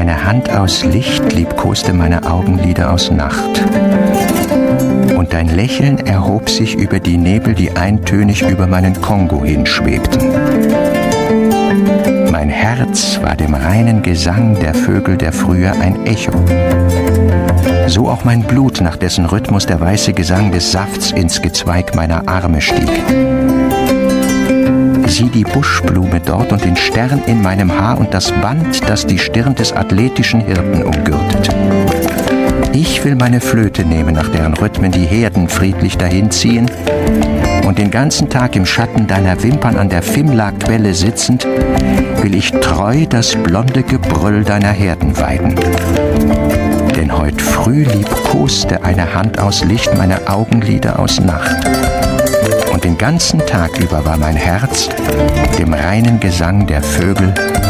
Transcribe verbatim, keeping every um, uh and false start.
Deine Hand aus Licht liebkoste meine Augenlider aus Nacht. Und dein Lächeln erhob sich über die Nebel, die eintönig über meinen Kongo hinschwebten. Mein Herz war dem reinen Gesang der Vögel der Frühe ein Echo. So auch mein Blut, nach dessen Rhythmus der weiße Gesang des Safts ins Gezweig meiner Arme stieg. Sieh die Buschblume dort und den Stern in meinem Haar und das Band, das die Stirn des athletischen Hirten umgürtet. Ich will meine Flöte nehmen, nach deren Rhythmen die Herden friedlich dahinziehen, und den ganzen Tag im Schatten deiner Wimpern an der Fimla-Quelle sitzend, will ich treu das blonde Gebrüll deiner Herden weiden. Denn heut früh liebkoste eine Hand aus Licht meine Augenlider aus Nacht. Und den ganzen Tag über war mein Herz dem reinen Gesang der Vögel